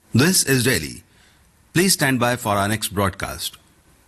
This is Delhi. Please stand by for our next broadcast.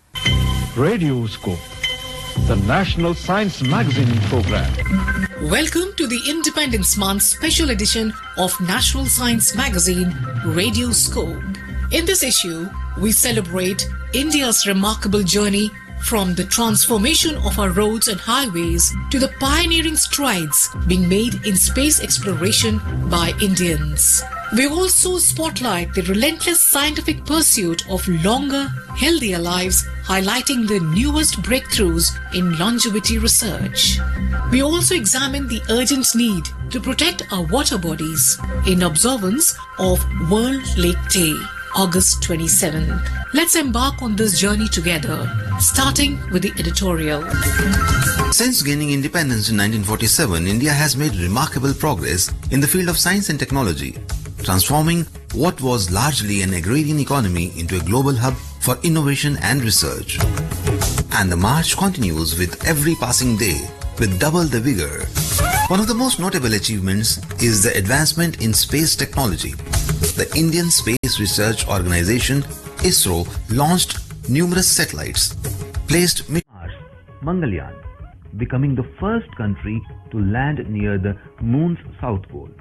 Radioscope, the National Science Magazine program. Welcome to the Independence Month special edition of National Science Magazine, Radioscope. In this issue, we celebrate India's remarkable journey from the transformation of our roads and highways to the pioneering strides being made in space exploration by Indians. We also spotlight the relentless scientific pursuit of longer, healthier lives, highlighting the newest breakthroughs in longevity research. We also examine the urgent need to protect our water bodies in observance of World Lake Day, August 27th. Let's embark on this journey together, starting with the editorial. Since gaining independence in 1947, India has made remarkable progress in the field of science and technology, transforming what was largely an agrarian economy into a global hub for innovation and research. And the march continues with every passing day with double the vigor. One of the most notable achievements is the advancement in space technology. The Indian Space Research Organization, ISRO, launched numerous satellites, placed Mars, Mangalyaan, becoming the first country to land near the Moon's south pole.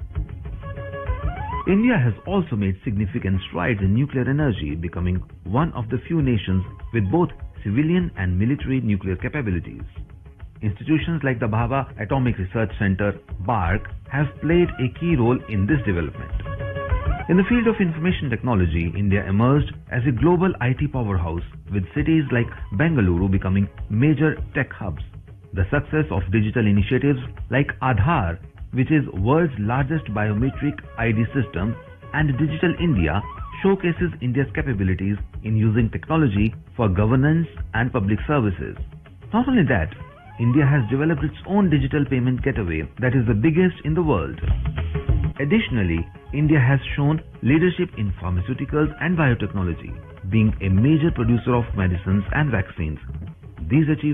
India has also made significant strides in nuclear energy, becoming one of the few nations with both civilian and military nuclear capabilities. Institutions like the Bhabha Atomic Research Center, BARC, have played a key role in this development. In the field of information technology, India emerged as a global IT powerhouse, with cities like Bengaluru becoming major tech hubs. The success of digital initiatives like Aadhaar, which is world's largest biometric ID system, and Digital India showcases India's capabilities in using technology for governance and public services. Not only that, India has developed its own digital payment gateway that is the biggest in the world. Additionally, India has shown leadership in pharmaceuticals and biotechnology, being a major producer of medicines and vaccines. These achievements